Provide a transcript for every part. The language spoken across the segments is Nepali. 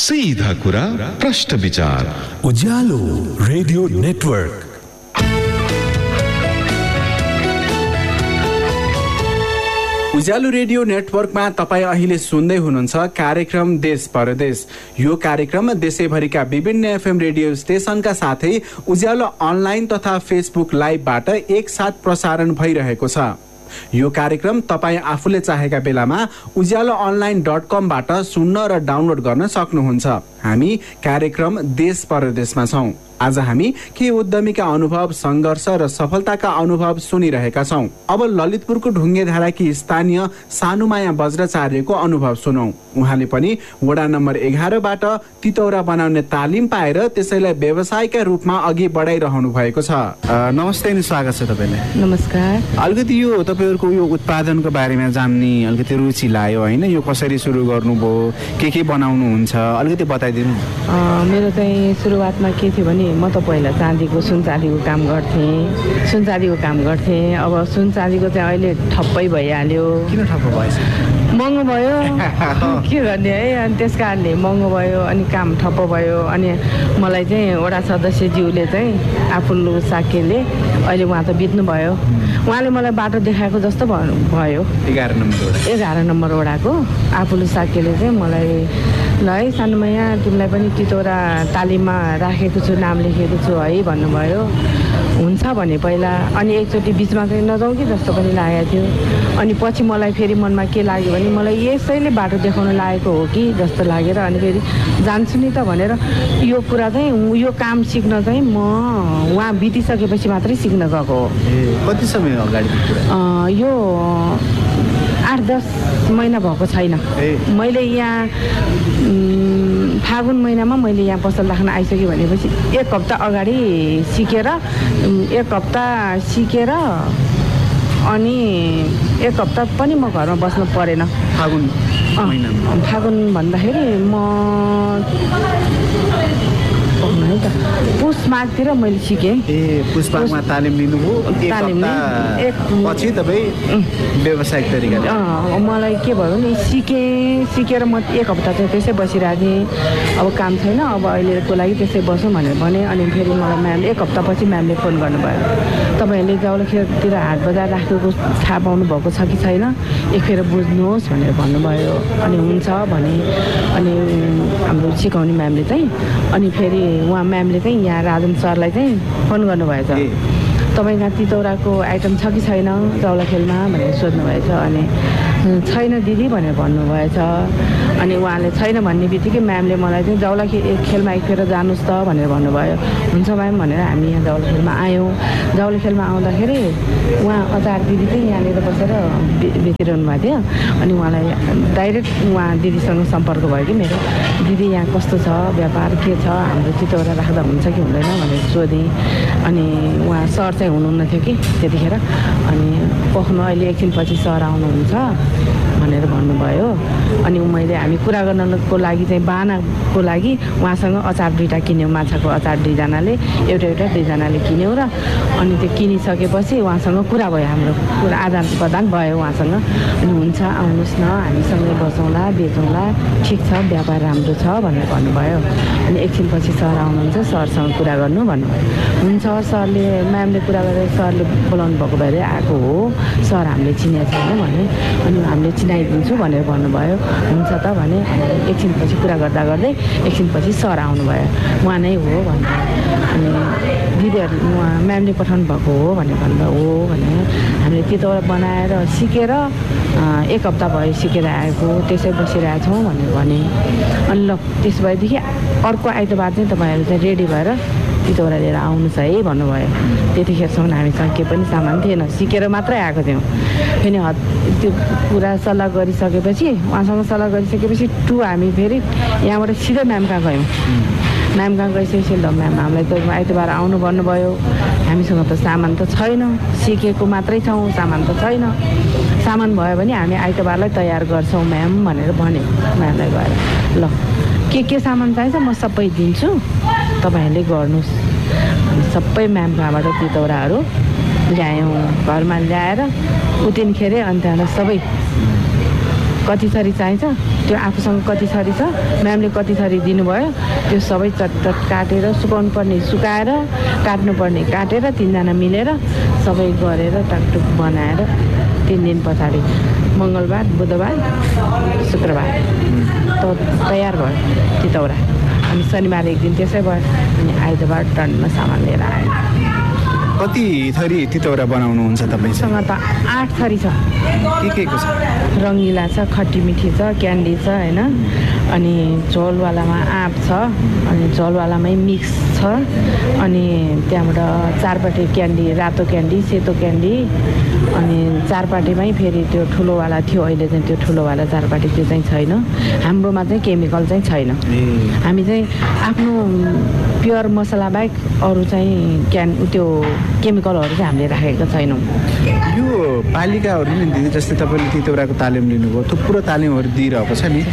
सीधा कुरा प्रश्न विचार उज्यालो रेडियो नेटवर्क। उज्यालो रेडियो नेटवर्कमा तपाईँ अहिले सुन्दै हुनुहुन्छ कार्यक्रम देश परदेश। यो कार्यक्रम देशैभरिका विभिन्न एफएम रेडियो स्टेशनका साथै उज्यालो अनलाइन तथा फेसबुक लाइभबाट एकसाथ प्रसारण भइरहेको छ। यो कार्यक्रम तपाईँ आफूले चाहेका बेलामा ujalloonline.com बाट सुन्न र डाउनलोड गर्न सक्नुहुन्छ। हामी कार्यक्रम देश परदेशमा छौँ। आज हामी के उद्यमीका अनुभव, सङ्घर्ष र सफलताका अनुभव सुनिरहेका छौँ। अब ललितपुरको ढुङ्गेधाराकी स्थानीय सानुमाया बज्राचार्यको अनुभव सुनौँ। उहाँले पनि वडा नम्बर 11बाट तितौरा बनाउने तालिम पाएर त्यसैलाई व्यवसायका रूपमा अघि बढाइरहनु भएको छ। नमस्ते नि, स्वागत छ तपाईँलाई। नमस्कार। अलिकति यो तपाईँहरूको यो उत्पादनको बारेमा जान्ने अलिकति रुचि लाग्यो होइन? यो कसरी सुरु गर्नुभयो, के बनाउनुहुन्छ, अलिकति बताइदिनु। मेरो चाहिँ सुरुवातमा के थियो भने म त पहिला सुन चाँदीको काम गर्थेँ। अब सुन चाँदीको चाहिँ अहिले ठप्पै भइहाल्यो। किन ठप्प भएछ? महँगो भयो, के गर्ने है। अनि त्यस कारणले महँगो भयो, अनि काम ठप्प भयो। अनि मलाई चाहिँ वडा सदस्यज्यूले चाहिँ आफुल्लु साकेले, अहिले उहाँ त बित्नुभयो, उहाँले मलाई बाटो देखाएको जस्तो भयो। 11 नम्बर वडाको आफुल्लु साकेले चाहिँ मलाई, ल है सानुमाया तिमीलाई पनि तितौरा तालिममा राखेको छु, नाम लेखेको छु है भन्नुभयो। हुन्छ भने पहिला, अनि एकचोटि बिचमा चाहिँ नजाउँ कि जस्तो पनि लागेको थियो। अनि पछि मलाई फेरि मनमा के लाग्यो भने मलाई यसैले बाटो देखाउन लागेको हो कि जस्तो लागेर, अनि फेरि जान्छु नि त भनेर यो कुरा चाहिँ, यो काम सिक्न चाहिँ म उहाँ बितिसकेपछि मात्रै सिक्न गएको हो। कति समय अगाडि? यो 8-10 महिना भएको छैन। मैले यहाँ फागुन महिनामा मैले यहाँ पसल राख्न आइसक्यो भनेपछि 1 हप्ता अगाडि सिकेर, 1 हप्ता सिकेर अनि 1 हप्ता पनि म घरमा बस्नु परेन। फागुन भन्दाखेरि म है त पुष माघतिर मैले सिकेँ। पुष माघमा तालिम लिनुभयो? पछि तपाईँ व्यावसायिक तरिकाले? मलाई के भयो भने सिकेर म 1 हप्ता चाहिँ त्यसै बसिरहेको थिएँ। अब काम छैन, अब अहिलेको लागि त्यसै बसौँ भनेर भने। अनि फेरि मलाई म्यामले 1 हप्तापछि म्यामले फोन गर्नुभयो, तपाईँहरूले जाउलाखेलतिर हाट बजार राखेको थाहा पाउनु भएको छ कि छैन, एकखेर बुझ्नुहोस् भनेर भन्नुभयो। अनि हुन्छ भने, अनि हाम्रो सिकाउने म्यामले चाहिँ, अनि फेरि उहाँ म्यामले चाहिँ यहाँ राजन सरलाई चाहिँ फोन गर्नुभएछ, तपाईँको तितौराको आइटम छ कि छैन जाउलाखेलमा भनेर सोध्नुभएछ। अनि छैन दिदी भनेर भन्नुभएछ। अनि उहाँले छैन भन्ने बित्तिकै म्यामले मलाई चाहिँ जाउलाखेलमा एकखेर जानुहोस् त भनेर भन्नुभयो। हुन्छ म्याम भनेर हामी यहाँ जाउलाखेलमा आयौँ। जाउलाखेलमा आउँदाखेरि उहाँ अचार दिदी चाहिँ यहाँनिर बसेर बेचिरहनु भएको थियो। अनि उहाँलाई डाइरेक्ट उहाँ दिदीसँग सम्पर्क भयो कि मेरो, दिदी यहाँ कस्तो छ व्यापार, के छ, हाम्रो तितौरा राख्दा हुन्छ कि हुँदैन भनेर सोधेँ। अनि उहाँ सर चाहिँ हुनुहुन्न थियो कि त्यतिखेर। अनि पख्नु अहिले एकछिनपछि सर आउनुहुन्छ भनेर भन्नुभयो। अनि मैले हामी कुरा गर्नको लागि चाहिँ बानाको लागि उहाँसँग अचार 2टा किन्यौँ, माछाको अचार 2जनाले, एउटा 2जनाले किन्यौँ। र अनि त्यो किनिसकेपछि उहाँसँग कुरा भयो, हाम्रो कुरा आदान प्रदान भयो उहाँसँग। अनि हुन्छ आउनुहोस् न, हामीसँगै बसौँला, बेचौँला, ठिक छ, व्यापार राम्रो छ भनेर भन्नुभयो। अनि एकछिनपछि सर आउनुहुन्छ, सरसँग कुरा गर्नु भन्नुभयो। हुन्छ सरले, म्यामले कुरा गरेर सरले बोलाउनु भएको भएर आएको हो, सर हामीले चिनेको छैन भने। अनि हामीले चिनाइदिन्छु भनेर भन्नुभयो। हुन्छ त भने। एकछिनपछि कुरा गर्दा गर्दै एकछिनपछि सर आउनुभयो, उहाँ नै हो भन्नुभयो। अनि दिदीहरू उहाँ म्यामले पठाउनु भएको हो भनेर भन्नुभयो। हो भने हामीले तितौरा बनाएर सिकेर 1 हप्ता भयो सिकेर आएको, त्यसै बसिरहेको छौँ भनेर भने। अनि ल त्यसो भएदेखि अर्को आइतबार चाहिँ तपाईँहरू चाहिँ रेडी भएर तितौरा लिएर आउनुहोस् है भन्नुभयो। त्यतिखेरसम्म हामीसँग के पनि सामान थिएन, सिकेर मात्रै आएको थियौँ। फेरि त्यो कुरा सल्लाह गरिसकेपछि, उहाँसँग सल्लाह गरिसकेपछि हामी फेरि यहाँबाट सिधै म्याम कहाँ गयौँ। म्याम कहाँ गइसकेपछि ल म्याम हामीलाई त आइतबार आउनु भन्नुभयो, हामीसँग त सामान त छैन, सिकेको मात्रै छौँ, सामान त छैन। सामान भयो भने हामी आइतबारलाई तयार गर्छौँ म्याम भनेर भन्यो म्यामलाई गएर। ल के सामान चाहिन्छ म सबै दिन्छु, तपाईँहरूले गर्नुहोस्। सबै म्याम कहाँबाट तितौराहरू ल्यायौँ, घरमा ल्याएर उतिनखेर अनि त्यहाँबाट सबै कति थरी चाहिन्छ त्यो आफूसँग कति थरी छ म्यामले कति थरी दिनुभयो त्यो सबै चटचट काटेर सुकाउनु पर्ने सुकाएर काट्नुपर्ने काटेर 3 जना मिलेर सबै गरेर टकटुक बनाएर 3 दिन पछाडि मङ्गलबार बुधबार शुक्रबार तयार भयो तितौरा अनि शनिबार एक दिन त्यसै भयो अनि आइतबार टनमा सामान लिएर आयो कति थरी तितौरा बनाउनुहुन्छ तपाईसँग त 8 थरी छ के को छ रङ्गिला छ खट्टी मिठी छ क्यान्डी छ हैन अनि झोलवालामा आँप छ अनि झोलवालामै मिक्स छ अनि त्यहाँबाट चारपाटे क्यान्डी रातो क्यान्डी सेतो क्यान्डी अनि चारपाटेमै फेरि त्यो ठुलोवाला थियो अहिले चाहिँ त्यो ठुलोवाला चारपाटे त्यो चाहिँ छैन हाम्रोमा चाहिँ केमिकल चाहिँ छैन हामी चाहिँ आफ्नो प्योर मसला बाहेक अरू चाहिँ त्यो केमिकलहरू चाहिँ हामीले राखेको छैनौँ यो पालिकाहरूले नि दिदी जस्तै तपाईँले तितौराको तालिम लिनुभयो थुप्रो तालिमहरू दिइरहेको छ नि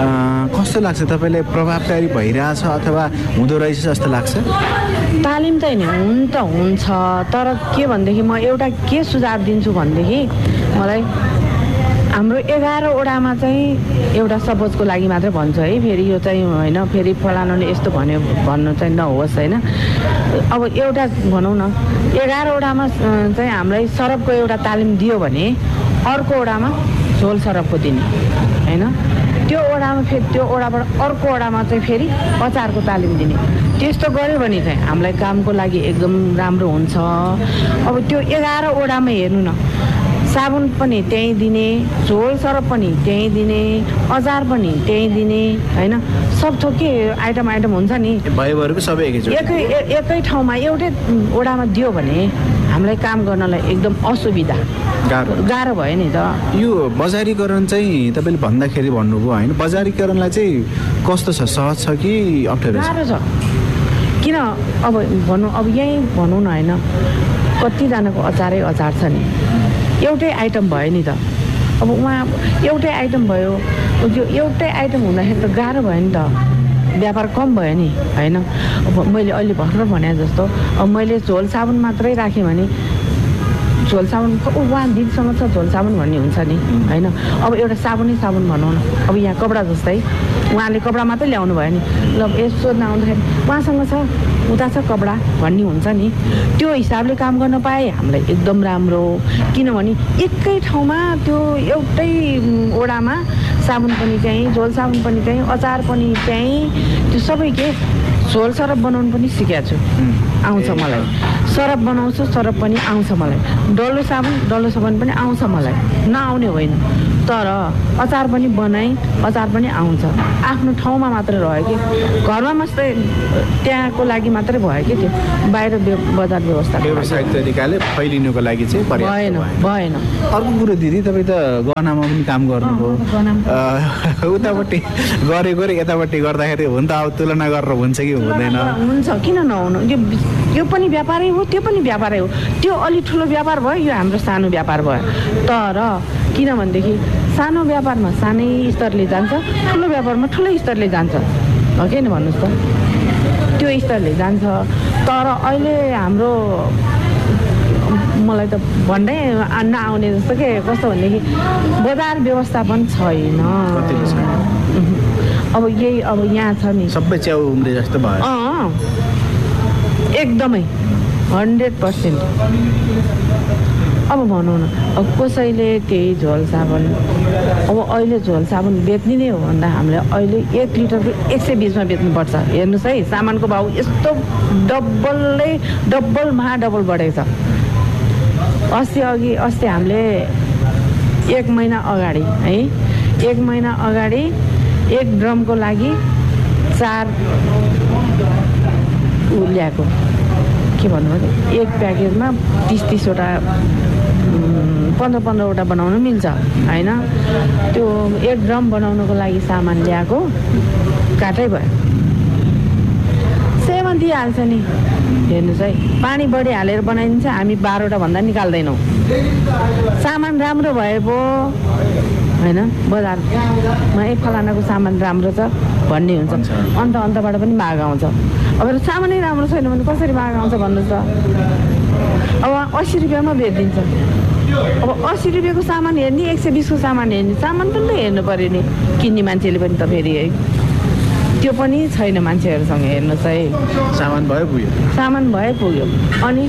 कस्तो लाग्छ तपाईँलाई प्रभावकारी भइरहेछ अथवा हुँदो रहेछ जस्तो लाग्छ तालिम चाहिँ नि हुन त हुन्छ तर के भनेदेखि म एउटा के सुझाव दिन्छु भनेदेखि मलाई हाम्रो 11 वडामा चाहिँ एउटा सपोजको लागि मात्रै भन्छु है फेरि यो चाहिँ होइन फेरि फलानुले यस्तो भन्यो भन्नु चाहिँ नहोस् होइन अब एउटा भनौँ न 11 वडामा चाहिँ हामीलाई सरपको एउटा तालिम दियो भने अर्को वडामा झोल सरपको दिने होइन त्यो वडामा फेरि त्यो वडाबाट अर्को वडामा चाहिँ फेरि अचारको तालिम दिने त्यस्तो गऱ्यो भने चाहिँ हामीलाई कामको लागि एकदम राम्रो हुन्छ अब त्यो 11 वडामा हेर्नु न साबुन पनि त्यहीँ दिने झोल सरप पनि त्यहीँ दिने अचार पनि त्यहीँ दिने होइन सब थोक के आइटम हुन्छ नि भयोभरको सबै एकै ठाउँमा एउटै वडामा दियो भने हामीलाई काम गर्नलाई एकदम असुविधा गाह्रो भयो नि त यो बजारीकरण चाहिँ तपाईँले भन्दाखेरि भन्नुभयो होइन बजारीकरणलाई चाहिँ कस्तो छ सहज छ कि अप्ठ्यारो गाह्रो छ किन अब भनौँ अब यहीँ भनौँ न होइन कतिजनाको अचारै अचार छ नि एउटै आइटम भयो नि त अब उहाँ एउटै आइटम भयो त्यो एउटै आइटम हुँदाखेरि त गाह्रो भयो नि त व्यापार कम भयो नि होइन अब मैले अहिले भर्खर भने जस्तो अब मैले झोल साबुन मात्रै राखेँ भने झोल साबुन उहाँ दिदीसँग छ झोल साबुन भन्ने हुन्छ नि होइन अब एउटा साबुनै साबुन भनौँ न अब यहाँ कपडा जस्तै उहाँले कपडा मात्रै ल्याउनु भयो नि ल यसो सोध्न आउँदाखेरि उहाँसँग छ उता छ कपडा भन्ने हुन्छ नि त्यो हिसाबले काम गर्न पाए हामीलाई एकदम राम्रो किनभने एकै ठाउँमा त्यो एउटै वडामा साबुन पनि त्यहीँ झोल साबुन पनि त्यहीँ अचार पनि त्यहीँ त्यो सबै के झोल सरप बनाउनु पनि सिकेको छु आउँछ मलाई सरप बनाउँछु सरप पनि आउँछ मलाई डल्लो साबुन पनि आउँछ मलाई नआउने होइन तर अचार पनि बनाएँ अचार पनि आउँछ आफ्नो ठाउँमा मात्र रह्यो कि घरमा मात्रै त्यहाँको लागि मात्रै भयो कि त्यो बाहिर बजार व्यवस्था व्यावसायिक तरिकाले फैलिनुको लागि चाहिँ भएन अर्को कुरो दिदी तपाईँ त गहनामा पनि काम गर्नुभयो उतापट्टि गरे यतापट्टि गर्दाखेरि हुन्छ अब तुलना गरेर हुन्छ कि हुँदैन हुन्छ किन नहुनु यो पनि व्यापारै हो त्यो पनि व्यापारै हो त्यो अलि ठुलो व्यापार भयो यो हाम्रो सानो व्यापार भयो तर किनभनेदेखि सानो व्यापारमा सानै स्तरले जान्छ ठुलो व्यापारमा ठुलै स्तरले जान्छ हो कि नि भन्नुहोस् त त्यो स्तरले जान्छ तर अहिले हाम्रो मलाई त भन्दै नआउने जस्तो के कस्तो भनेदेखि बजार व्यवस्थापन छैन अब यही अब यहाँ छ नि सबै च्याउ उम्रे जस्तो भयो एकदमै 100% अब भनौँ न अब कसैले त्यही झोल साबुन अब अहिले झोल साबुन बेच्ने नै हो भन्दा हामीले अहिले 1 लिटरको 120 बेच्नुपर्छ हेर्नुहोस् है सामानको भाउ यस्तो डबल महाडबल बढेको छ अस्ति हामीले 1 महिना अगाडि है 1 महिना अगाडि 1 ड्रमको लागि 4 ल्याएको के भन्नुभयो एक प्याकेजमा 30-30वटा 15-15वटा बनाउन मिल्छ होइन त्यो 1 ड्रम बनाउनको लागि सामान ल्याएको काटै भयो सेवा दिइहाल्छ नि हेर्नुहोस् है पानी बढी हालेर बनाइदिन्छ हामी 12वटा भन्दा निकाल्दैनौँ सामान राम्रो भए पो होइन बजारमा फलानाको सामान राम्रो छ भन्ने हुन्छ अन्तबाट पनि माग आउँछ अब सामानै राम्रो छैन भने कसरी माग आउँछ भन्नुहोस् त अब 80 रुपियाँमा बेचिदिन्छ अब 80 रुपियाँको सामान हेर्ने 120 को सामान हेर्ने सामान पनि त हेर्नु पर्यो नि किन्ने मान्छेले पनि त फेरि है त्यो पनि छैन मान्छेहरूसँग हेर्नुहोस् है सामान भयो पुग्यो सामान भए पुग्यो अनि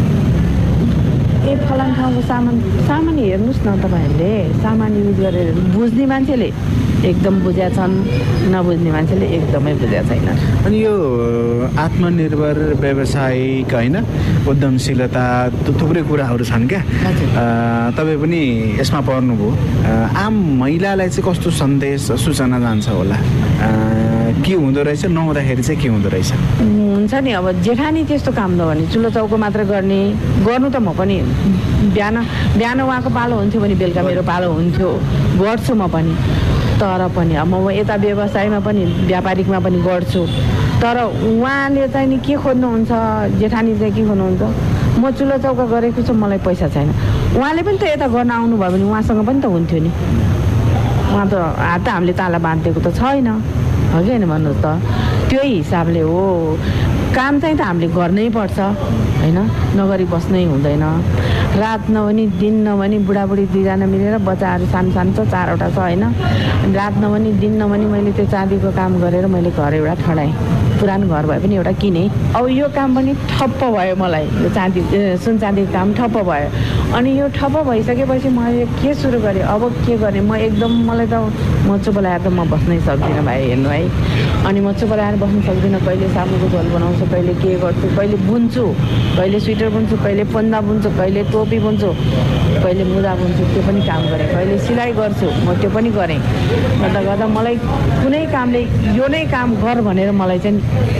फलान ठाउँको सामान हेर्नुहोस् न तपाईँहरूले सामान युज गरेर बुझ्ने मान्छेले एकदम बुझ्या छन् नबुझ्ने मान्छेले एकदमै बुझ्या छैन अनि यो आत्मनिर्भर व्यावसायिक होइन उद्यमशीलता थुप्रै कुराहरू छन् क्या तपाईँ पनि यसमा पर्नुभयो आम महिलालाई चाहिँ कस्तो सन्देश सूचना जान्छ होला के हुँदो रहेछ नहुँदाखेरि चाहिँ के हुँदो रहेछ हुन्छ नि अब जेठानी त्यस्तो काम नगर्ने चुलो चौको मात्र गर्नु त म पनि बिहान उहाँको पालो हुन्थ्यो भने बेलुका मेरो पालो हुन्थ्यो गर्छु म पनि तर पनि अब म यता व्यवसायमा पनि व्यापारिकमा पनि गर्छु तर उहाँले चाहिँ नि के खोज्नुहुन्छ जेठानी चाहिँ के खोज्नुहुन्छ म चुलो चौका गरेको छु मलाई पैसा छैन उहाँले पनि त यता गर्न आउनुभयो भने उहाँसँग पनि त हुन्थ्यो नि उहाँ त हात हामीले ताला बाँधिदिएको त छैन हो कि होइन भन्नुहोस् त त्यही हिसाबले हो काम चाहिँ त हामीले गर्नै पर्छ होइन नगरी बस्नै हुँदैन रात नभनी दिन नभनी बुढाबुढी दुईजना मिलेर बच्चाहरू सानो सानो छ 4वटा छ होइन रात नभनी दिन नभनी मैले त्यो चाँदीको काम गरेर मैले घर एउटा ठडाएँ पुरानो घर भए पनि एउटा किनेँ अब यो काम पनि ठप्प भयो मलाई यो सुन चाँदीको काम ठप्प भयो अनि यो ठप्प भइसकेपछि मैले के सुरु गरेँ अब के गरेँ म एकदम मलाई त म चुप लगाएर त म बस्नै सक्दिनँ भाइ हेर्नु है अनि म चुप लगाएर बस्न सक्दिनँ कहिले साबुनको झोल बनाउँछु कहिले के गर्छु कहिले बुन्छु कहिले स्वेटर बुन्छु कहिले पन्दा बुन्छु कहिले टोपी बुन्छु कहिले मुजा बुन्छु त्यो पनि काम गरेँ कहिले सिलाइ गर्छु म त्यो पनि गरेँ गर्दा मलाई कुनै कामले यो नै काम गर भनेर मलाई चाहिँ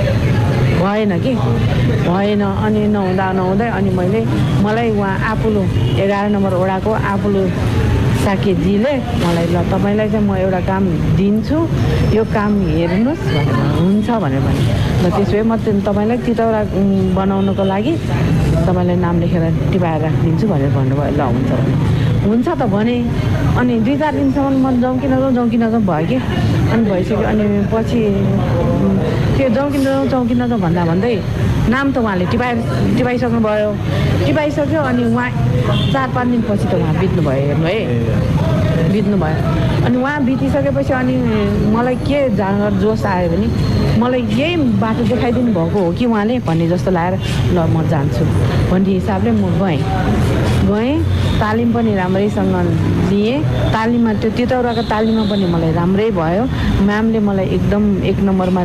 भएन कि भएन अनि नहुँदै अनि मलाई उहाँ आपुलो 11 नम्बर वडाको आपुलो साकेतजीले मलाई ल तपाईँलाई चाहिँ म एउटा काम दिन्छु यो काम हेर्नुहोस् भनेर हुन्छ भनेर भने ल त्यसो भए म तपाईँलाई तितौरा बनाउनको लागि तपाईँलाई नाम लेखेर टिपाएर राखिदिन्छु भनेर भन्नुभयो ल हुन्छ भने हुन्छ त भने अनि 2-4 दिनसम्म म जाउँ कि नजाउँ भयो कि अनि भइसक्यो अनि पछि त्यो जाउँ कि नजाउँ भन्दै नाम त उहाँले टिपाइसक्नुभयो टिपाइसक्यो अनि उहाँ 4-5 दिनपछि त उहाँ बित्नुभयो हेर्नु है बित्नुभयो अनि उहाँ बितिसकेपछि अनि मलाई के जाँगर जोस आयो भने मलाई यही बाटो देखाइदिनु भएको हो कि उहाँले भन्ने जस्तो लागेर ल म जान्छु भन्ने हिसाबले म गएँ तालिम पनि राम्रैसँग लिएँ तालिममा त्यो तितौराको तालिममा पनि मलाई राम्रै भयो म्यामले मलाई एकदम 1 नम्बरमा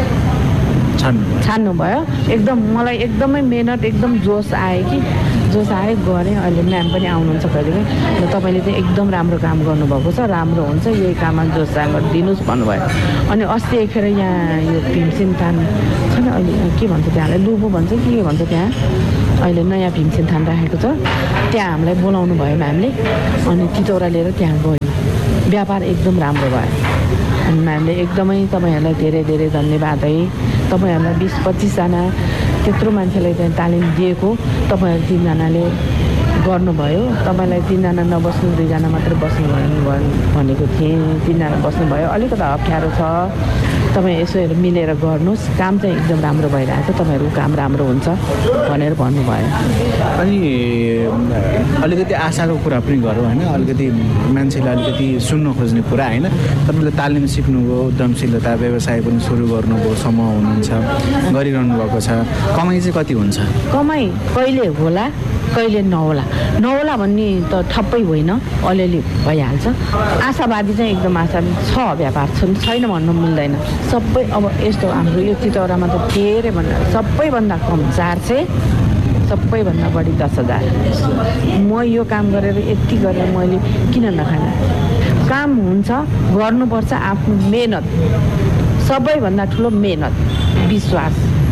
छान्नु भयो एकदम मलाई एकदमै मेहनत एकदम जोस आयो गरेँ अहिले म्याम पनि आउनुहुन्छ कहिलेकाहीँ र तपाईँले चाहिँ एकदम राम्रो काम गर्नुभएको छ राम्रो हुन्छ यही काममा जोस जाँगर दिनुहोस् भन्नुभयो अनि अस्ति एकखेर यहाँ यो भीमसेन थान छ नि अहिले के भन्छ त्यहाँलाई लुबो भन्छ कि के भन्छ त्यहाँ अहिले नयाँ भीमसेन थान राखेको छ त्यहाँ हामीलाई बोलाउनु भयो म्यामले अनि तितौरा लिएर त्यहाँ गयो व्यापार एकदम राम्रो भयो अनि म्यामले एकदमै तपाईँहरूलाई धेरै धेरै धन्यवाद है तपाईँहरूलाई 20-25 जना त्यत्रो मान्छेलाई चाहिँ तालिम दिएको तपाईँहरू 3 जनाले गर्नुभयो तपाईँलाई 3 जना नबस्नु 2 जना मात्र बस्नु भनेको थिएँ 3 जना बस्नुभयो अलिकति अप्ठ्यारो छ तपाईँ यसो मिलेर गर्नुहोस् काम चाहिँ एकदम राम्रो भइरहेको छ तपाईँहरूको काम राम्रो हुन्छ भनेर भन्नुभयो अनि अलिकति आशाको कुरा पनि गरौँ होइन अलिकति मान्छेले अलिकति सुन्न खोज्ने कुरा होइन तपाईँले तालिम सिक्नुभयो उद्यमशीलता व्यवसाय पनि सुरु गर्नुभयो समूह हुनुहुन्छ गरिरहनु भएको छ कमाइ चाहिँ कति हुन्छ कमाइ कहिले होला कहिले नहोला भन्ने त ठप्पै होइन अलिअलि भइहाल्छ आशावादी चाहिँ एकदम आशावादी छ व्यापार छैन भन्नु मिल्दैन सबै अब यस्तो हाम्रो यो तितौरामा त धेरै भन्दा सबैभन्दा कम 400 सबैभन्दा बढी 10,000 म यो काम गरेर यति गरेर मैले किन नखाने काम हुन्छ गर्नुपर्छ आफ्नो मेहनत सबैभन्दा ठुलो मेहनत विश्वास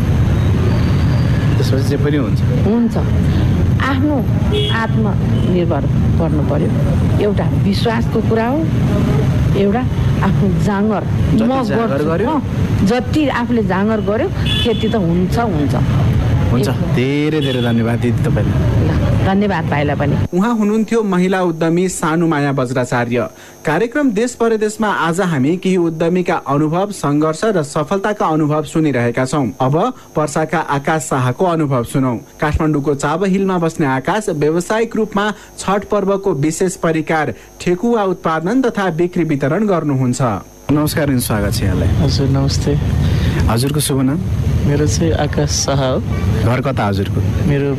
त्यसपछि जे पनि हुन्छ आफ्नो आत्मनिर्भर पर्नु पर्यो एउटा विश्वासको कुरा हो एउटा आफ्नो जाँगर म गर्छु जति आफूले जाँगर गर्यो त्यति त हुन्छ धेरै धेरै धन्यवाद दिदी तपाईँलाई धन्यवाद भाइलाई पनि। उहाँ हुनुहुन्थ्यो महिला उद्यमी सानुमाया बज्राचार्य। कार्यक्रम देश परदेशमा आज हामी केही उद्यमीका अनुभव, सङ्घर्ष र सफलताका अनुभव सुनिरहेका छौँ। अब पर्साका आकाश शाहको अनुभव सुनौ। काठमाडौँको चाब हिलमा बस्ने आकाश व्यावसायिक रूपमा छठ पर्वको विशेष परिकार ठेकुवा उत्पादन तथा बिक्री वितरण गर्नुहुन्छ। नमस्कार, स्वागत छ यहाँलाई। हजुर नमस्ते। हजुरको शुभ नाम? मेरो चाहिँ आकाश शाह हो। घर कता हजुरको? मेरो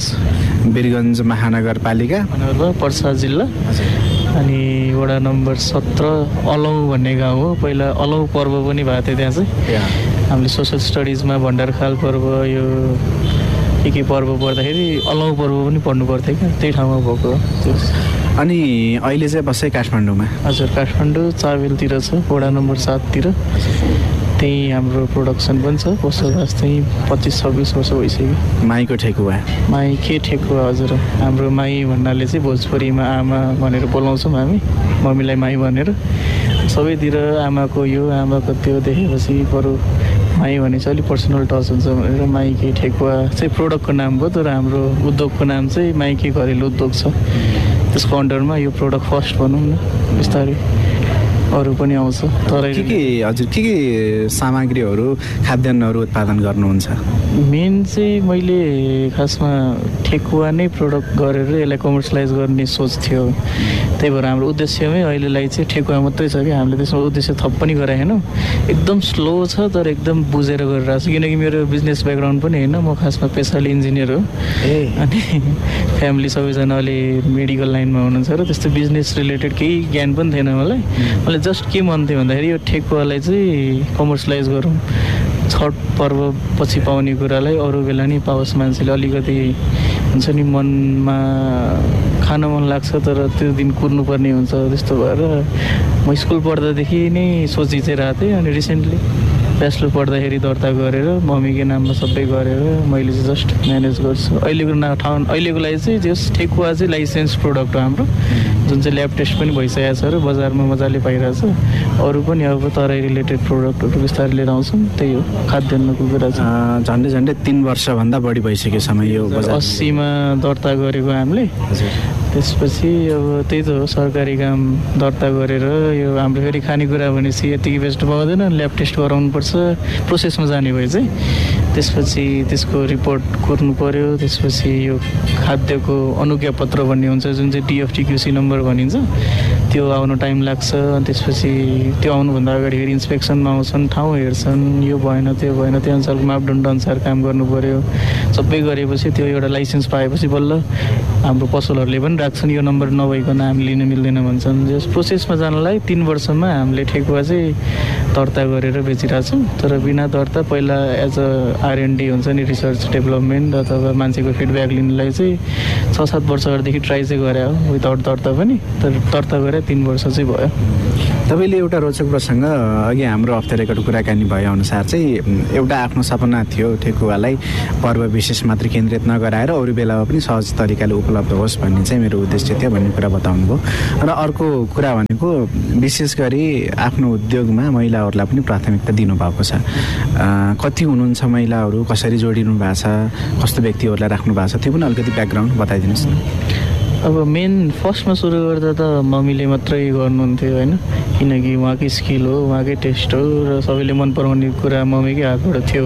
वीरगञ्ज महानगरपालिका पर्सा जिल्ला। अनि वडा नम्बर 17 अलौ भन्ने गाउँ हो। पहिला अलौ पर्व पनि भएको थियो त्यहाँ चाहिँ। हामीले सोसल स्टडिजमा भण्डारखाल पर्व यो के पर्व पर्दाखेरि अलौ पर्व पनि पढ्नु पर्थ्यो क्या, त्यही ठाउँमा भएको हो। अनि अहिले चाहिँ बस्दै काठमाडौँमा? हजुर, काठमाडौँ चाबेलतिर छ, वडा नम्बर 7 तिर। त्यही हाम्रो प्रोडक्सन पनि छ। बसोबास चाहिँ 25-26 वर्ष भइसक्यो। माईको ठेकुवा? माई के ठेकुवा? हजुर, हाम्रो माई भन्नाले चाहिँ भोजपुरीमा आमा भनेर बोलाउँछौँ हामी, मम्मीलाई माई भनेर। सबैतिर आमाको यो आमाको त्यो देखेपछि बरु माई भने चाहिँ अलिक पर्सनल टच हुन्छ भनेर माई के ठेकुवा चाहिँ प्रोडक्टको नाम हो। तर हाम्रो उद्योगको नाम चाहिँ माई के घरेलु उद्योग छ। त्यसको अन्डरमा यो प्रोडक्ट फर्स्ट भनौँ न, बिस्तारै अरू पनि आउँछ। तर हजुर के सामग्रीहरू, खाद्यान्नहरू उत्पादन गर्नुहुन्छ? मेन चाहिँ मैले खासमा ठेकुवा नै प्रोडक्ट गरेर यसलाई कमर्सियलाइज गर्ने सोच थियो। त्यही भएर हाम्रो उद्देश्यमै अहिलेलाई चाहिँ ठेकुवा मात्रै छ कि हामीले त्यसमा उद्देश्य थप पनि गराएनौँ। एकदम स्लो छ तर एकदम बुझेर गरिरहेको छु, किनकि मेरो बिजनेस ब्याकग्राउन्ड पनि होइन। म खासमा पेसाले इन्जिनियर हो। अनि फ्यामिली सबैजना अलि मेडिकल लाइनमा हुनुहुन्छ र त्यस्तो बिजनेस रिलेटेड केही ज्ञान पनि थिएन मलाई जस्ट के मन थियो भन्दाखेरि यो ठेकुवालाई चाहिँ कमर्सियलाइज गरौँ। छठ पर्व पछि पाउने कुरालाई अरू बेला नि पाओस्, मान्छेले अलिकति हुन्छ नि मनमा खान मन लाग्छ तर त्यो दिन कुर्नुपर्ने हुन्छ। त्यस्तो भएर म स्कुल पढ्दादेखि नै सोचिरहेको थिएँ। अनि रिसेन्टली ब्याचलर पढ्दाखेरि दर्ता गरेर मम्मीको नाममा सबै गरेर मैले चाहिँ जस्ट म्यानेज गर्छु। अहिलेको लागि चाहिँ जस ठेकुवा चाहिँ लाइसेन्स प्रोडक्ट हो हाम्रो, जुन चाहिँ ल्याब टेस्ट पनि भइसकेको छ र बजारमा मजाले पाइरहेछ। अरू पनि अब तराई रिलेटेड प्रोडक्टहरू बिस्तारै लिएर आउँछौँ। त्यही हो खाद्यान्नको कुरा चाहिँ। झन्डै 3 वर्षभन्दा बढी भइसक्यो समय यो। 80मा दर्ता गरेको हामीले। त्यसपछि अब त्यही त हो, सरकारी काम दर्ता गरेर यो हाम्रो फेरि खानेकुरा भनेपछि यतिकै बेच्न पाउँदैन, ल्याब टेस्ट गराउनु पर्छ। प्रोसेसमा जाने भए चाहिँ त्यसपछि त्यसको रिपोर्ट कुर्नु पर्यो। त्यसपछि यो खाद्यको अनुज्ञापत्र भन्ने हुन्छ, जुन चाहिँ DFTQC नम्बर भनिन्छ, त्यो आउनु टाइम लाग्छ। अनि त्यसपछि त्यो आउनुभन्दा अगाडि फेरि इन्सपेक्सनमा आउँछन्, ठाउँ हेर्छन्, यो भएन त्यो भएन, त्यो अनुसारको मापदण्ड अनुसार काम गर्नु पर्यो। सबै गरेपछि त्यो एउटा लाइसेन्स पाएपछि बल्ल हाम्रो पसलहरूले पनि राख्छन्, यो नम्बर नभइकन हामी लिन मिल्दैन भन्छन्। जस प्रोसेसमा जानलाई 3 वर्षमा हामीले ठेकुवा चाहिँ दर्ता गरेर बेचिरहेछौँ। तर बिना दर्ता पहिला एज अ R&D हुन्छ नि, रिसर्च डेभलपमेन्ट अथवा मान्छेको फिडब्याक लिनलाई चाहिँ 6-7 वर्षहरूदेखि ट्राई चाहिँ गरे हो, विदाउट दर्ता पनि। तर दर्ता गरे 3 वर्ष चाहिँ भयो। तपाईँले एउटा रोचक प्रसङ्ग अघि हाम्रो अफ द रेकर्ड कुराकानी भएअनुसार चाहिँ एउटा आफ्नो सपना थियो ठेकुवालाई पर्व विशेष मात्र केन्द्रित नगराएर अरू बेलामा पनि सहज तरिकाले उपलब्ध होस् भन्ने चाहिँ मेरो उद्देश्य थियो भन्ने कुरा बताउनुभयो। र अर्को कुरा भनेको विशेष गरी आफ्नो उद्योगमा महिलाहरूलाई पनि प्राथमिकता दिनुभएको छ। कति हुनुहुन्छ महिलाहरू, कसरी जोडिनु भएको छ, कस्तो व्यक्तिहरूलाई राख्नु भएको छ, त्यो पनि अलिकति ब्याकग्राउन्ड बताइदिनुहोस् न। अब मेन फर्स्टमा सुरु गर्दा त मम्मीले मात्रै गर्नुहुन्थ्यो होइन, किनकि उहाँकै स्किल हो, उहाँकै टेस्ट हो र सबैले मन पराउने कुरा मम्मीकै हातबाट थियो।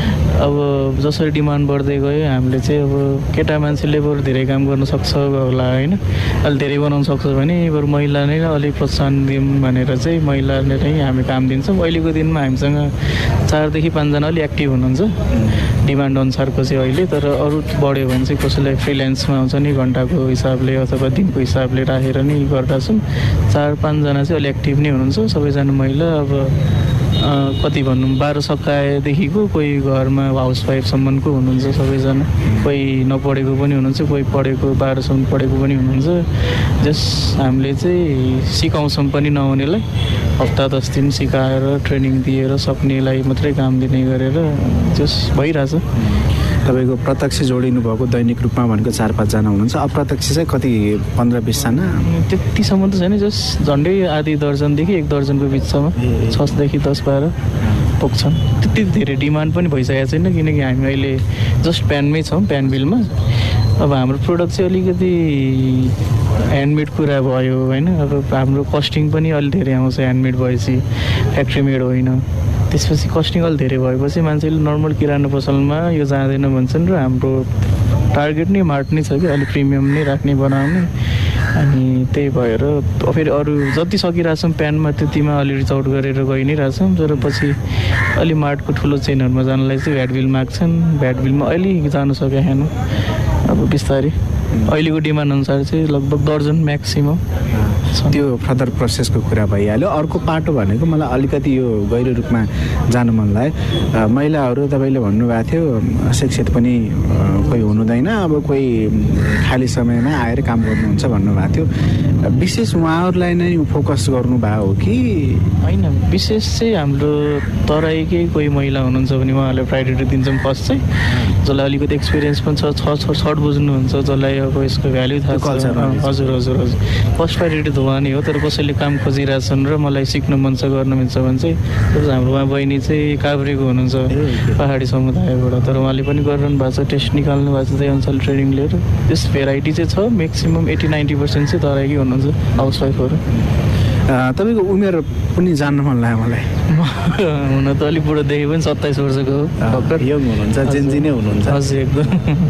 अब जसरी डिमान्ड बढ्दै गयो हामीले चाहिँ अब केटा मान्छेले बरु धेरै काम गर्न सक्छ होला होइन, अलि धेरै बनाउन सक्छ भने बरु महिला नै अलिक प्रोत्साहन दिउँ भनेर चाहिँ महिलाले नै हामी काम दिन्छौँ। अहिलेको दिनमा हामीसँग 4 देखि 5 जना अलिक एक्टिभ हुनुहुन्छ डिमान्ड अनुसारको चाहिँ अहिले। तर अरू बढ्यो भने चाहिँ कसैलाई फ्रिल्यान्समा आउँछ नि, घन्टाको हिसाबले अथवा दिनको हिसाबले राखेर नै गर्दा छौँ। 4-5 जना चाहिँ अलिक एक्टिभ नै हुनुहुन्छ, सबैजना महिला। अब कति भनौँ 12 सकाएदेखिको कोही घरमा हाउसवाइफसम्मको हुनुहुन्छ सबैजना, कोही नपढेको पनि हुनुहुन्छ, कोही पढेको 12सम्म पढेको पनि हुनुहुन्छ। जस हामीले चाहिँ सिकाउँछौँ पनि नहुनेलाई, हप्ता 10 दिन सिकाएर ट्रेनिङ दिएर सक्नेलाई मात्रै काम दिने गरेर जस भइरहेछ। तपाईँको प्रत्यक्ष जोडिनु भएको दैनिक रूपमा भनेको 4-5 जना हुनुहुन्छ, अप्रत्यक्ष चाहिँ कति 15-20 जना? त्यतिसम्म त छैन, जस झन्डै आधी दर्जनदेखि 1 दर्जनको बिचसम्म, 6 देखि 10-12 पुग्छन्। त्यति धेरै डिमान्ड पनि भइसकेको छैन किनकि हामी अहिले जस्ट प्यानमै छौँ, प्यान बिलमा। अब हाम्रो प्रोडक्ट चाहिँ अलिकति ह्यान्डमेड कुरा भयो होइन। अब हाम्रो कस्टिङ पनि अलिक धेरै आउँछ ह्यान्डमेड भएपछि, फ्याक्ट्री मेड होइन। त्यसपछि कस्टिङ अलिक धेरै भएपछि मान्छेले नर्मल किराना पसलमा यो जाँदैन भन्छन् र हाम्रो टार्गेट नै मार्ट नै छ कि अलिक प्रिमियम नै राख्ने बनाउने। अनि त्यही भएर फेरि अरू जति सकिरहेको छौँ प्यानमा त्यतिमा अलि रिच आउट गरेर गइ नै रहेछौँ। तर पछि अलि मार्टको ठुलो चेनहरूमा जानलाई चाहिँ भ्याट बिल माग्छन्, भ्याट बिलमा अहिले जानु सकेको छैन। अब बिस्तारै अहिलेको डिमान्ड अनुसार चाहिँ लगभग दर्जन म्याक्सिमम त्यो फर्दर प्रोसेसको कुरा भइहाल्यो। अर्को पाटो भनेको मलाई अलिकति यो गहिरो रूपमा जानु मन लाग्यो। महिलाहरू तपाईँले भन्नुभएको थियो शिक्षित पनि कोही हुनुहुँदैन, अब कोही खाली समयमा आएर काम गर्नुहुन्छ भन्नुभएको थियो। विशेष उहाँहरूलाई नै फोकस गर्नुभयो हो कि होइन? विशेष चाहिँ हाम्रो तराईकै कोही महिला हुनुहुन्छ भने उहाँहरूलाई प्रायोरिटी दिन्छौँ फर्स्ट चाहिँ, जसलाई अलिकति एक्सपिरियन्स पनि छ, छट बुझ्नुहुन्छ, जसलाई अब यसको भ्याल्यु थाहा छ। हजुर हजुर हजुर, फर्स्ट प्रायोरिटी त उहाँ नै हो। तर कसैले काम खोजिरहेछन् र मलाई सिक्नु मन छ, गर्नु मिल्छ भने चाहिँ हाम्रो उहाँ बहिनी चाहिँ काभ्रेको हुनुहुन्छ, पहाडी समुदायबाट। तर उहाँले पनि गरिरहनु भएको छ, टेस्ट निकाल्नु भएको छ, त्यही अनुसार ट्रेनिङ लिएर। त्यस भेराइटी चाहिँ छ, म्याक्सिमम् 80-90% चाहिँ तराईकै हुनुहुन्छ हाउसवाइफहरू। तपाईँको उमेर पनि जान्न मन लाग्यो मलाई। हुन त अलिक बुढो देखे पनि 27 वर्षको हो। यङ हुनुहुन्छ, जेन्जी नै हुनुहुन्छ। हजुर एकदम।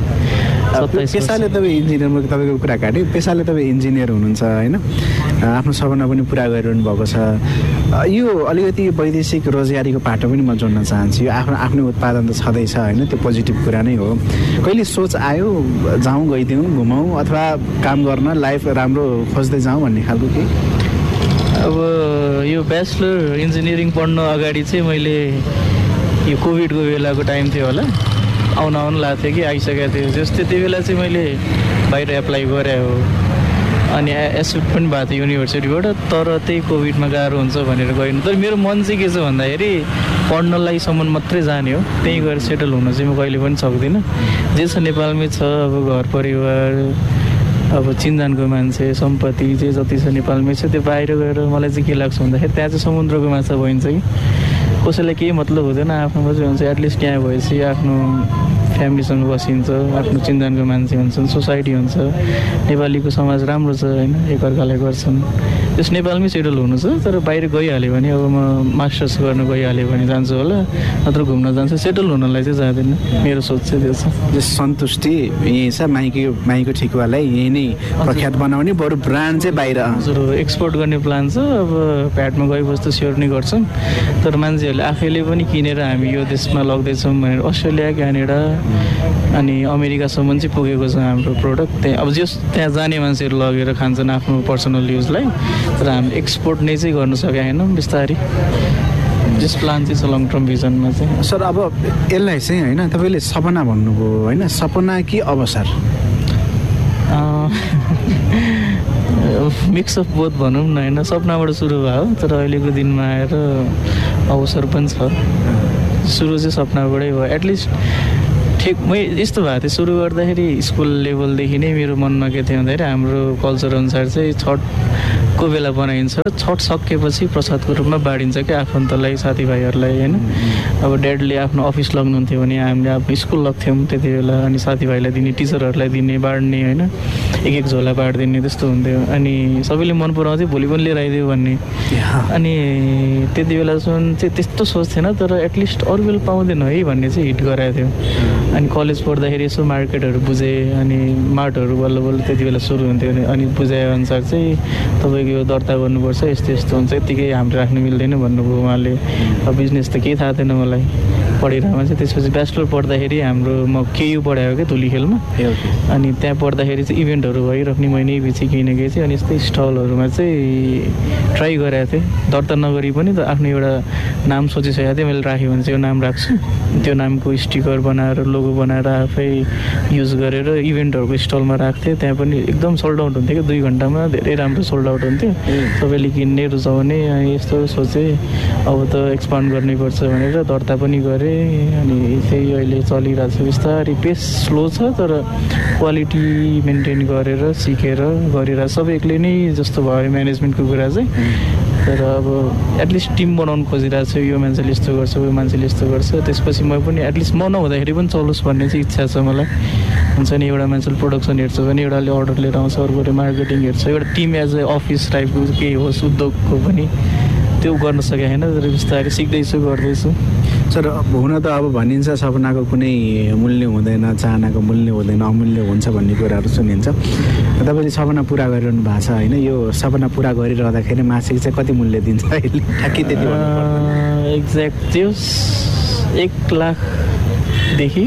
पेसाले तपाईँ इन्जिनियर, तपाईँको कुरा काटेँ, पेसाले तपाईँ इन्जिनियर हुनुहुन्छ होइन, आफ्नो सपना पनि पुरा गरिरहनु भएको छ। यो अलिकति वैदेशिक रोजगारीको पाटो पनि म जोड्न चाहन्छु। यो आफ्नो उत्पादन त छँदैछ होइन, त्यो पोजिटिभ कुरा नै हो। कहिले सोच आयो जाउँ, गइदिउँ, घुमाउँ अथवा काम गर्न लाइफ राम्रो खोज्दै जाउँ भन्ने खालको के? अब यो ब्याचलर इन्जिनियरिङ पढ्न अगाडि चाहिँ मैले यो कोभिडको बेलाको टाइम थियो होला, आउन लाग्थ्यो कि आइसकेको थियो। जस्तै त्यो बेला चाहिँ मैले बाहिर एप्लाई गरेँ हो, अनि एसएप्ट पनि भएको थियो युनिभर्सिटीबाट। तर त्यही कोभिडमा गाह्रो हुन्छ भनेर गएन। तर मेरो मन चाहिँ के छ भन्दाखेरि पढ्नलाईसम्म मात्रै जाने हो, त्यहीँ गएर सेटल हुन चाहिँ म कहिले पनि सक्दिनँ। जे छ नेपालमै छ, अब घर परिवार, अब चिनजानको मान्छे, सम्पत्ति जे जति छ नेपालमै छ। त्यो बाहिर गएर मलाई चाहिँ के लाग्छ भन्दाखेरि त्यहाँ चाहिँ समुद्रको माछा भइन्छ कि कसैलाई केही मतलब हुँदैन, आफ्नो मात्रै हुन्छ। एटलिस्ट त्यहाँ भएपछि आफ्नो फ्यामिलीसँग बसिन्छ, आफ्नो चिन्जानको मान्छे हुन्छन्, सोसाइटी हुन्छ, नेपालीको समाज राम्रो छ होइन, एकअर्कालाई गर्छन्। त्यस नेपालमै सेटल हुनु छ। तर बाहिर गइहाल्यो भने अब म मास्टर्स गर्न गइहाल्यो भने जान्छु होला, नत्र घुम्न जान्छु। सेटल हुनलाई चाहिँ जाँदैन, मेरो सोच चाहिँ त्यो छ। सन्तुष्टि यहीँ छ, माइको ठिकुवालाई यहीँ नै प्रख्यात बनाउने, बरु ब्रान्ड चाहिँ बाहिर हजुर एक्सपोर्ट गर्ने प्लान छ। अब प्याटमा गएपछि त स्योर नै गर्छौँ, तर मान्छेहरूले आफैले पनि किनेर हामी यो देशमा लग्दैछौँ भनेर अस्ट्रेलिया, क्यानाडा अनि अमेरिकासम्म चाहिँ पुगेको छ हाम्रो प्रोडक्ट। त्यहाँ अब त्यहाँ जाने मान्छेहरू लगेर खान्छन् आफ्नो पर्सनल युजलाई, तर हामी एक्सपोर्ट नै चाहिँ गर्नु सकेका छैनौँ बिस्तारै। जस प्लान चाहिँ छ लङ टर्म भिजनमा चाहिँ। सर अब यसलाई चाहिँ होइन तपाईँले सपना भन्नुभयो होइन, सपना कि अवसर? मिक्स अफ बोथ भनौँ न होइन, सपनाबाट सुरु भयो तर अहिलेको दिनमा आएर अवसर पनि छ। सुरु चाहिँ सपनाबाटै भयो। एटलिस्ट ठिक यस्तो भएको थियो, सुरु गर्दाखेरि स्कुल लेभलदेखि नै मेरो मनमा के थियो भन्दाखेरि हाम्रो कल्चर अनुसार चाहिँ छठको बेला बनाइन्छ, छठ सकेपछि प्रसादको रूपमा बाँडिन्छ क्या आफन्तलाई, साथीभाइहरूलाई होइन। अब ड्याडले आफ्नो अफिस लग्नुहुन्थ्यो भने हामीले आफ्नो स्कुल लग्थ्यौँ त्यति बेला, अनि साथीभाइलाई दिने, टिचरहरूलाई दिने, बाँड्ने होइन, एक झोला बाँडिदिने त्यस्तो हुन्थ्यो। अनि सबैले मन पराउँथ्यो, भोलि पनि लिएर आइदियो भन्ने। अनि त्यति बेलासम्म चाहिँ त्यस्तो सोच थिएन, तर एटलिस्ट अरू बेला पाउँदैन है भन्ने चाहिँ हिट गराएको थियो। अनि कलेज पढ्दाखेरि यसो मार्केटहरू बुझेँ, अनि मार्टहरू बल्ल बल्ल त्यति बेला सुरु हुन्थ्यो। अनि बुझाएअनुसार चाहिँ तपाईँको यो दर्ता गर्नुपर्छ, यस्तो यस्तो हुन्छ, यत्तिकै हाम्रो राख्नु मिल्दैन भन्नुभयो उहाँले। अब बिजनेस त केही थाहा थिएन मलाई पढिरहेको चाहिँ। त्यसपछि ब्याचलर पढ्दाखेरि हाम्रो म केयु पढाएको क्या धुलीखेलमा, अनि त्यहाँ पढ्दाखेरि चाहिँ इभेन्टहरू भइराख्ने महिनै पछि केही न केही चाहिँ। अनि यस्तै स्टलहरूमा चाहिँ ट्राई गरेको थिएँ, दर्ता नगरी पनि त आफ्नो एउटा नाम सोचिसकेको थिएँ मैले, राखेँ भने चाहिँ यो नाम राख्छु। त्यो नामको स्टिकर बनाएर लोगो बनाएर आफै युज गरेर इभेन्टहरूको स्टलमा राख्थेँ। त्यहाँ पनि एकदम सोल्ड आउट हुन्थ्यो क्या, 2 घन्टामा धेरै राम्रो सोल्ड आउट हुन्थ्यो। सबैले किन्ने, रुचाउने। अनि यस्तो सोचेँ अब त एक्सपान्ड गर्नैपर्छ भनेर दर्ता पनि गरेँ। अनि त्यही अहिले चलिरहेको छ बिस्तारै, पेस स्लो छ तर क्वालिटी मेन्टेन गरेर सिकेर गरिरहेको। सबै एक्लै नै जस्तो भयो म्यानेजमेन्टको कुरा चाहिँ। तर अब एटलिस्ट टिम बनाउनु खोजिरहेको छु यो मान्छेले यस्तो गर्छ यो मान्छेले यस्तो गर्छ त्यसपछि म पनि एटलिस्ट म नहुँदाखेरि पनि चलोस् भन्ने चाहिँ इच्छा छ मलाई हुन्छ नि एउटा मान्छेले प्रोडक्सन हेर्छ भने एउटाले अर्डर लिएर आउँछ अर्कोले मार्केटिङ हेर्छ एउटा टिम एज ए अफिस टाइपको केही होस् उद्योगको पनि त्यो गर्न सकेको छैन तर बिस्तारै सिक्दैछु गर्दैछु सर हुन त अब भनिन्छ सपनाको कुनै मूल्य हुँदैन चाहनाको मूल्य हुँदैन अमूल्य हुन्छ भन्ने कुराहरू सुनिन्छ तपाईँले सपना पुरा गरिरहनु भएको छ होइन यो सपना पुरा गरिरहँदाखेरि मासिक चाहिँ कति मूल्य दिन्छ अहिले ठ्याक्कै त्यति एक्ज्याक्ट त्यो 1 लाखदेखि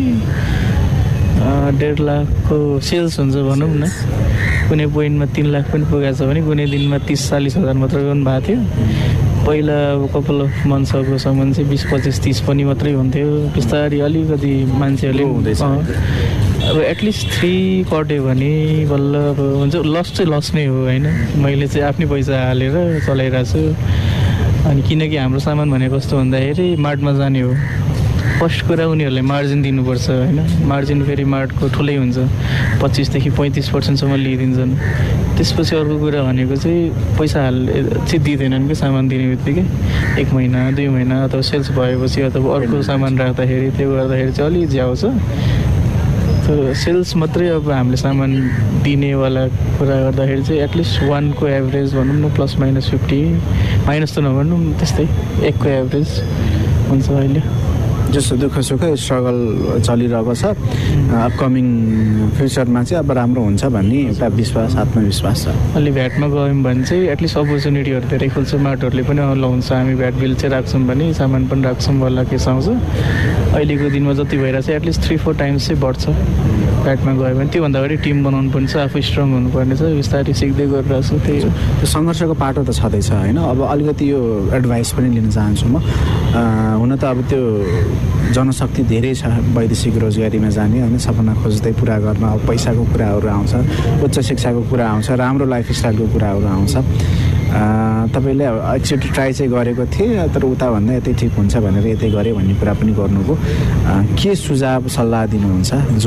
1.5 लाखको सेल्स हुन्छ भनौँ न कुनै पोइन्टमा 3 लाख पनि पुगेको छ भने कुनै दिनमा 30-40 हजार मात्र गर्नु भएको थियो पहिला अब कपाल अफ मन्थसम्म चाहिँ 20-25-30 पनि मात्रै हुन्थ्यो बिस्तारै अलिकति मान्छेहरूले हुँदैछ अब एटलिस्ट 3 कट्यो भने बल्ल अब हुन्छ लस चाहिँ लस नै हो होइन मैले चाहिँ आफ्नै पैसा हालेर चलाइरहेको छु अनि किनकि हाम्रो सामान भनेको कस्तो भन्दाखेरि मार्टमा जाने हो फर्स्ट कुरा उनीहरूले मार्जिन दिनुपर्छ होइन मार्जिन फेरि मार्टको ठुलै हुन्छ 25% देखि 35% लिइदिन्छन् त्यसपछि अर्को कुरा भनेको चाहिँ पैसा चाहिँ दिँदैनन् कि सामान दिने बित्तिकै 1 महिना 2 महिना अथवा सेल्स भएपछि अथवा अर्को सामान राख्दाखेरि त्यो गर्दाखेरि चाहिँ अलि ज्याउ छ त्यो सेल्स मात्रै अब हामीले सामान दिनेवाला कुरा गर्दाखेरि चाहिँ एटलिस्ट 1 को एभरेज भनौँ न ±50 माइनस त नभनौँ त्यस्तै 1 को एभरेज हुन्छ अहिले जस्तो दुःख सुख स्ट्रगल चलिरहेको छ अपकमिङ फ्युचरमा चाहिँ अब राम्रो हुन्छ भन्ने एउटा विश्वास आत्मविश्वास छ अलि भ्याटमा गयौँ भने चाहिँ एटलिस्ट अपर्च्युनिटीहरू धेरै खुल्छ माटोहरूले पनि लाउँछ हामी भ्याट बिल चाहिँ राख्छौँ भने सामान पनि राख्छौँ होला केस आउँछ अहिलेको दिनमा जति भइरहेको छ एटलिस्ट 3-4 टाइम्स चाहिँ बढ्छ भ्याटमा गयो भने त्योभन्दा अगाडि टिम बनाउनु पर्ने छ आफू स्ट्रङ हुनुपर्ने छ बिस्तारै सिक्दै गरिरहेको छु त्यही हो त्यो सङ्घर्षको पाटो त छँदैछ होइन अब अलिकति यो एडभाइस पनि लिन चाहन्छु म हुन त अब त्यो जनशक्ति धेरै छ वैदेशिक रोजगारीमा जाने होइन सपना खोज्दै पुरा गर्न अब पैसाको कुराहरू आउँछ उच्च शिक्षाको कुरा आउँछ राम्रो लाइफस्टाइलको कुराहरू आउँछ तपाईँले एकचोटि ट्राई चाहिँ गरेको थिएँ तर उताभन्दा यतै ठिक हुन्छ भनेर यतै गरेँ भन्ने कुरा पनि गर्नुभयो के सुझाव सल्लाह दिनुहुन्छ जो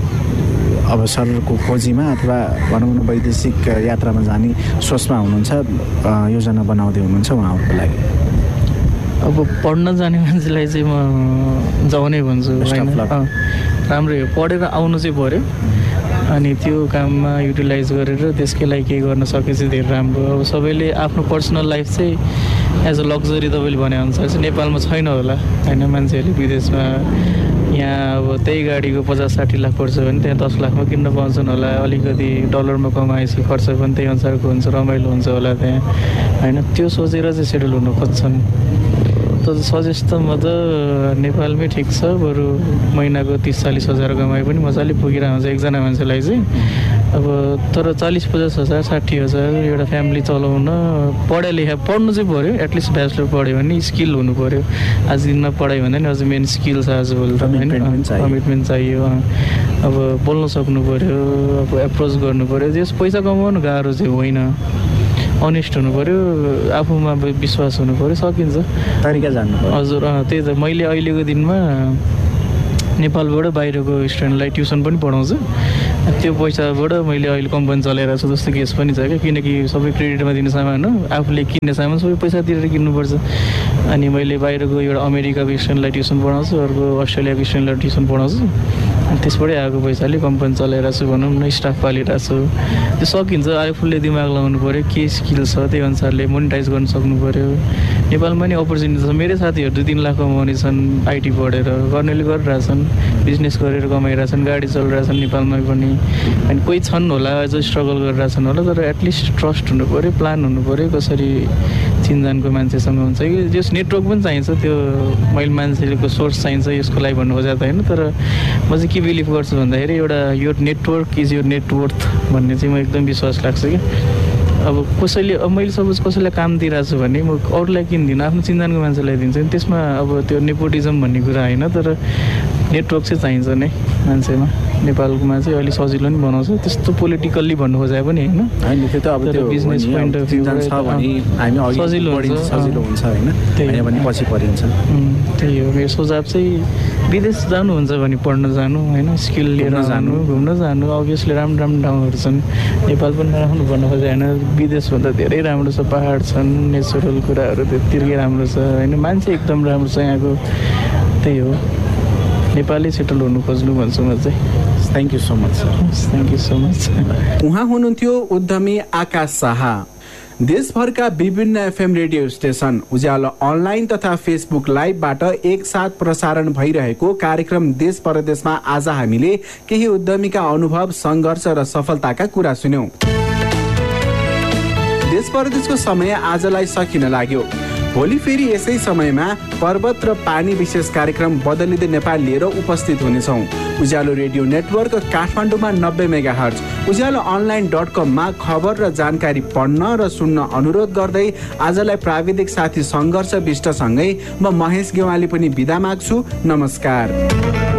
अवसरको खोजीमा अथवा भनौँ न वैदेशिक यात्रामा जाने सोचमा हुनुहुन्छ योजना बनाउँदै हुनुहुन्छ उहाँहरूको लागि अब पढ्न जाने मान्छेलाई चाहिँ म जाउनै भन्छु होइन राम्रै हो पढेर आउनु चाहिँ पऱ्यो अनि त्यो काममा युटिलाइज गरेर त्यसकै लागि केही गर्न सके चाहिँ धेरै राम्रो अब सबैले आफ्नो पर्सनल लाइफ चाहिँ एज अ लग्जरी तपाईँले भनेअनुसार चाहिँ नेपालमा छैन होला होइन मान्छेहरूले विदेशमा यहाँ अब त्यही गाडीको 50-60 लाख पर्छ भने त्यहाँ 10 लाखमा किन्न पाउँछन् होला अलिकति डलरमा कमाएपछि खर्च पनि त्यही अनुसारको हुन्छ रमाइलो हुन्छ होला त्यहाँ होइन त्यो सोचेर चाहिँ सेटल हुन खोज्छन् त सजेस्ट त म त नेपालमै ठिक छ बरु महिनाको 30-40 हजार कमाए पनि मजाले पुगिरहेको हुन्छ एकजना मान्छेलाई चाहिँ अब तर 40-50 हजार 60 हजार एउटा फ्यामिली चलाउन पढाइ लेखा पढ्नु चाहिँ पऱ्यो एटलिस्ट ब्याचलर पढ्यो भने स्किल हुनु पऱ्यो आज दिनमा पढाइ भन्दा नि अझ मेन स्किल छ आजभोलि त होइन कमिटमेन्ट चाहियो अब बोल्न सक्नु पऱ्यो अब एप्रोच गर्नु पऱ्यो जस पैसा कमाउनु गाह्रो चाहिँ होइन अनेस्ट हुनु पऱ्यो आफूमा विश्वास हुनु पऱ्यो सकिन्छ तरिका जान्नु पर्यो हजुर त्यही त मैले अहिलेको दिनमा नेपालबाट बाहिरको स्टुडेन्टलाई ट्युसन पनि पढाउँछु त्यो पैसाबाट मैले अहिले कम्पनी चलाइरहेको छु जस्तो केस पनि छ क्या किनकि सबै क्रेडिटमा दिने सामान हो आफूले किन्ने सामान सबै पैसा तिरेर किन्नुपर्छ अनि मैले बाहिरको एउटा अमेरिकाको स्टुडेन्टलाई ट्युसन पढाउँछु अर्को अस्ट्रेलियाको स्टुडेन्टलाई ट्युसन पढाउँछु अनि त्यसबाटै आएको पैसाले कम्पनी चलाइरहेको छु भनौँ न स्टाफ पालिरहेको छु त्यो सकिन्छ आफूले दिमाग लगाउनु पऱ्यो के स्किल छ त्यही अनुसारले मोनिटाइज गर्न सक्नु पऱ्यो नेपालमा नि अपर्च्युनिटी छ मेरै साथीहरू 2-3 लाख कमाउने छन् आइटी पढेर गर्नेले गरिरहेछन् बिजनेस गरेर कमाइरहेछन् गाडी चलिरहेछन् नेपालमा पनि अनि कोही छन् होला अझ स्ट्रगल गरिरहेछन् होला तर एटलिस्ट ट्रस्ट हुनु पऱ्यो प्लान हुनु पऱ्यो कसरी चिनजानको मान्छेसँग हुन्छ कि जस नेटवर्क पनि चाहिन्छ त्यो मैले मान्छेको सोर्स चाहिन्छ यसको लागि भन्नु खोजेको त होइन तर म चाहिँ के बिलिभ गर्छु भन्दाखेरि एउटा यो नेटवर्क इज यो नेटवर्थ भन्ने चाहिँ म एकदम विश्वास लाग्छ कि अब कसैले अब मैले सपोज कसैलाई काम दिइरहेको छु भने म अरूलाई किन्दिनँ आफ्नो चिन्जानको मान्छेलाई दिन्छु त्यसमा अब त्यो नेपोटिजम भन्ने कुरा होइन तर नेटवर्क चाहिँ चाहिन्छ नै मान्छेमा नेपालमा चाहिँ अहिले सजिलो नि बनाउँछ त्यस्तो पोलिटिकल्ली भन्नु खोजे पनि होइन त्यो त अब त्यो बिजनेस पोइन्ट अफ भ्यू छ भने हामी अघि सजिलो हुन्छ होइन भने पछि परिन्छ त्यही हो मेरो सुझाव चाहिँ विदेश जानुहुन्छ भने पढ्न जानु होइन स्किल लिएर जानु घुम्न जानु अभियसली राम्रो राम्रो ठाउँहरू छन् नेपाल पनि नराम्रो भन्नु खोजे होइन विदेशभन्दा धेरै राम्रो छ पहाड छन् नेचुरल कुराहरू त्यत्तिकै राम्रो छ होइन मान्छे एकदम राम्रो छ यहाँको त्यही हो नेपाली सेटल हुनु खोज्नु भन्छु म चाहिँ thank you so much sir thank you so much उहाँ हुनुहुन्थ्यो उद्यमी आकाश शाह देशभरका विभिन्न एफएम रेडियो स्टेशन उज्यालो अनलाइन तथा फेसबुक लाइभबाट एकसाथ प्रसारण भइरहेको कार्यक्रम देश परदेशमा आज हामीले केही उद्यमीका अनुभव सङ्घर्ष र सफलताका कुरा सुन्यौं देश परदेशको समय आजलाई सकिन लाग्यो भोलि फेरि यसै समयमा पर्वत र पानी विशेष कार्यक्रम बदलिँदै नेपाल लिएर उपस्थित हुनेछौँ उज्यालो रेडियो नेटवर्क काठमाडौँमा 90 मेगाहर्ज उज्यालो online.com खबर र जानकारी पढ्न र सुन्न अनुरोध गर्दै आजलाई प्राविधिक साथी सङ्घर्ष विष्टसँगै म महेश गेवाली पनि बिदा माग्छु नमस्कार।